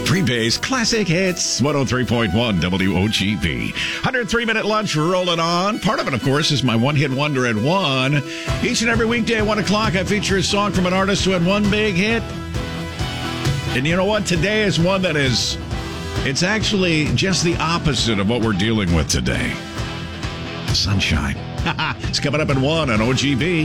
Green Bay's Classic Hits, 103.1 WOGB. 103-minute lunch rolling on. Part of it, of course, is my one-hit wonder at 1. Each and every weekday at 1 o'clock, I feature a song from an artist who had one big hit. And you know what? Today is one that is, it's actually just the opposite of what we're dealing with today. Sunshine. It's coming up at 1 on OGB.